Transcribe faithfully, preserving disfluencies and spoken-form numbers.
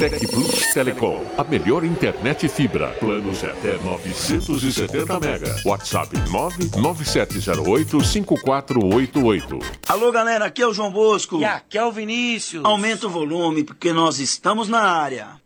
Tec Plus Telecom, a melhor internet fibra. Planos até novecentos e setenta mega. WhatsApp nove nove sete zero oito cinco quatro oito oito. Alô, galera, aqui é o João Bosco. E aqui é o Vinícius. Aumenta o volume, porque nós estamos na área.